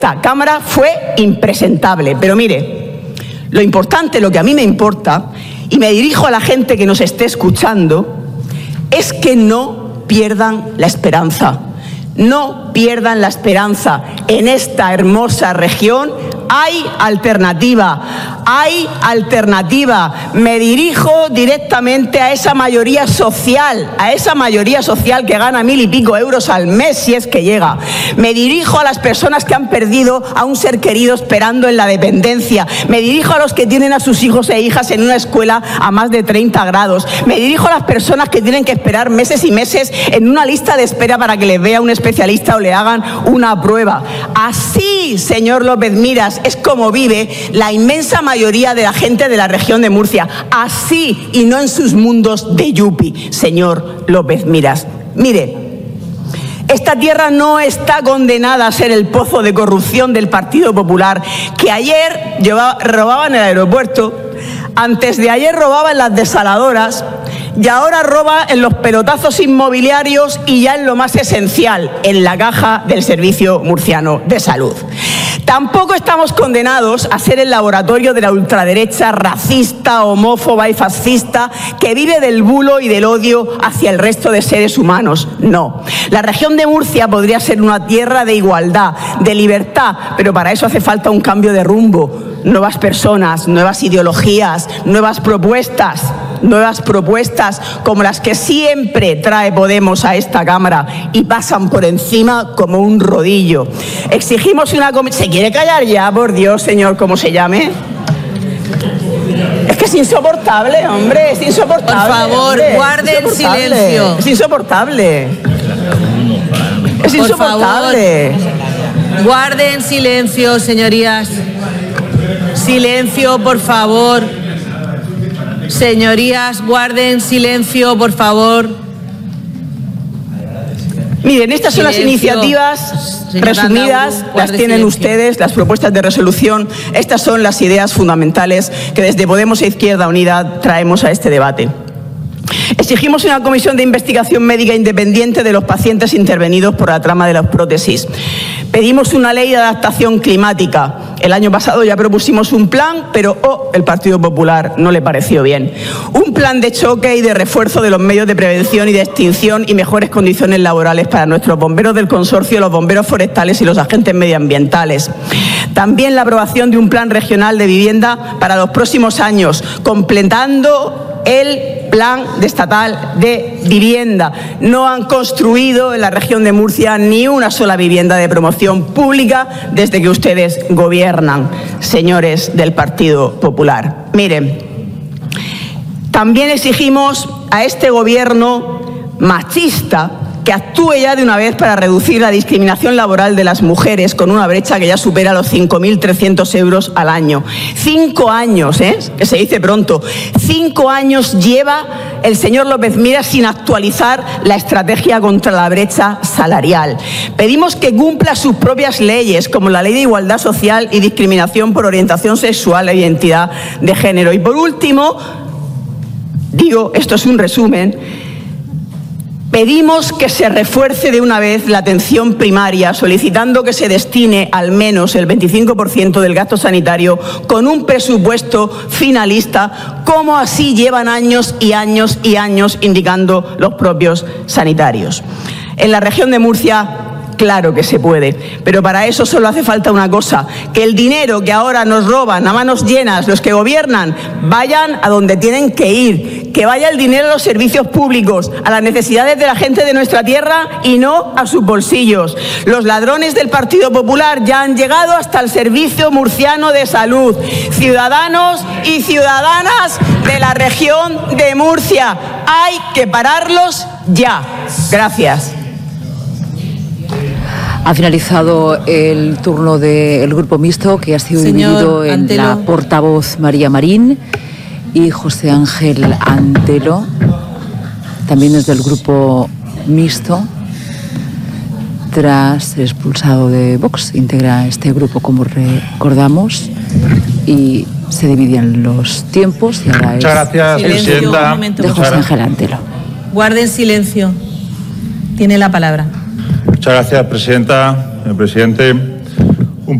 Esta Cámara fue impresentable, pero mire, lo importante, lo que a mí me importa, y me dirijo a la gente que nos esté escuchando, es que no pierdan la esperanza. No pierdan la esperanza. En esta hermosa región hay alternativa, hay alternativa. Me dirijo directamente a esa mayoría social que gana 1.000 y pico euros al mes, si es que llega. Me dirijo a las personas que han perdido a un ser querido esperando en la dependencia. Me dirijo a los que tienen a sus hijos e hijas en una escuela a más de 30 grados. Me dirijo a las personas que tienen que esperar meses y meses en una lista de espera para que les vea un especialista o le hagan una prueba. Así, señor López Miras, es como vive la inmensa mayoría de la gente de la región de Murcia. Así, y no en sus mundos de yupi, señor López Miras. Mire, esta tierra no está condenada a ser el pozo de corrupción del Partido Popular, que ayer robaba en el aeropuerto, antes de ayer robaba en las desaladoras y ahora roba en los pelotazos inmobiliarios y ya en lo más esencial, en la caja del Servicio Murciano de Salud. Tampoco estamos condenados a ser el laboratorio de la ultraderecha racista, homófoba y fascista que vive del bulo y del odio hacia el resto de seres humanos. No. La región de Murcia podría ser una tierra de igualdad, de libertad, pero para eso hace falta un cambio de rumbo, nuevas personas, nuevas ideologías, nuevas propuestas como las que siempre trae Podemos a esta Cámara y pasan por encima como un rodillo. Exigimos una comisión. ¿Se quiere callar ya, por Dios, señor, cómo se llame? Es que es insoportable, hombre, es insoportable. Por favor, hombre, guarden silencio. Es insoportable. Es insoportable. Por favor, guarden silencio, señorías. Silencio, por favor. Señorías, guarden silencio, por favor. Miren, estas son las iniciativas resumidas, las tienen ustedes, las propuestas de resolución. Estas son las ideas fundamentales que desde Podemos e Izquierda Unida traemos a este debate. Exigimos una comisión de investigación médica independiente de los pacientes intervenidos por la trama de las prótesis. Pedimos una ley de adaptación climática. El año pasado ya propusimos un plan, pero el Partido Popular no le pareció bien. Un plan de choque y de refuerzo de los medios de prevención y de extinción y mejores condiciones laborales para nuestros bomberos del consorcio, los bomberos forestales y los agentes medioambientales. También la aprobación de un plan regional de vivienda para los próximos años, completando el plan estatal de vivienda. No han construido en la región de Murcia ni una sola vivienda de promoción pública desde que ustedes gobiernan, señores del Partido Popular. Miren, también exigimos a este gobierno machista que actúe ya de una vez para reducir la discriminación laboral de las mujeres con una brecha que ya supera los 5.300 euros al año. 5 años, que se dice pronto. 5 años lleva el señor López Miras sin actualizar la estrategia contra la brecha salarial. Pedimos que cumpla sus propias leyes, como la Ley de Igualdad Social y Discriminación por Orientación Sexual e Identidad de Género. Y por último, digo, esto es un resumen, pedimos que se refuerce de una vez la atención primaria, solicitando que se destine al menos el 25% del gasto sanitario con un presupuesto finalista, como así llevan años y años y años indicando los propios sanitarios. En la región de Murcia, claro que se puede, pero para eso solo hace falta una cosa, que el dinero que ahora nos roban a manos llenas los que gobiernan vayan a donde tienen que ir, que vaya el dinero a los servicios públicos, a las necesidades de la gente de nuestra tierra y no a sus bolsillos. Los ladrones del Partido Popular ya han llegado hasta el Servicio Murciano de Salud. Ciudadanos y ciudadanas de la región de Murcia, hay que pararlos ya. Gracias. Ha finalizado el turno del Grupo Mixto, que ha sido dividido en la portavoz María Marín y José Ángel Antelo, también desde el Grupo Mixto, tras ser expulsado de Vox. Integra este grupo, como recordamos, y se dividen los tiempos. Y ahora muchas gracias, presidenta. De José Ángel Antelo. Guarden silencio. Tiene la palabra. Muchas gracias, presidenta, presidente.